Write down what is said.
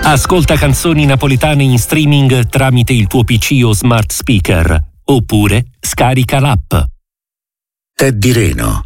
Ascolta canzoni napoletane in streaming tramite il tuo PC o smart speaker, oppure scarica l'app. Teddy Reno,